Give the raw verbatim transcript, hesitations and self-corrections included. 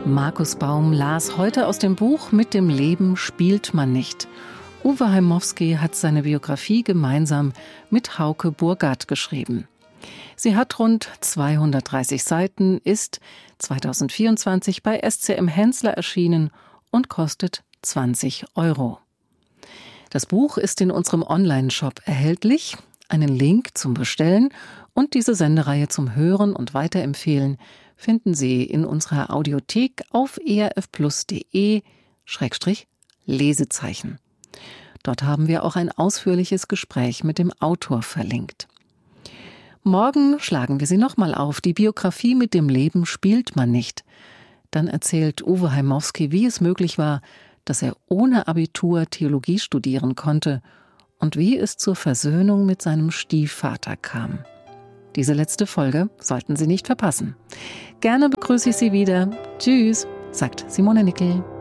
Markus Baum las heute aus dem Buch »Mit dem Leben spielt man nicht«. Uwe Heimowski hat seine Biografie gemeinsam mit Hauke Burgat geschrieben. Sie hat rund zweihundertdreißig Seiten, ist zweitausendvierundzwanzig bei S C M Hensler erschienen und kostet zwanzig Euro. Das Buch ist in unserem Online-Shop erhältlich. Einen Link zum Bestellen und diese Sendereihe zum Hören und Weiterempfehlen finden Sie in unserer Audiothek auf erfplus.de Schrägstrich Lesezeichen. Dort haben wir auch ein ausführliches Gespräch mit dem Autor verlinkt. Morgen schlagen wir sie nochmal auf. Die Biografie »Mit dem Leben spielt man nicht«. Dann erzählt Uwe Heimowski, wie es möglich war, dass er ohne Abitur Theologie studieren konnte und wie es zur Versöhnung mit seinem Stiefvater kam. Diese letzte Folge sollten Sie nicht verpassen. Gerne begrüße ich Sie wieder. Tschüss, sagt Simone Nickel.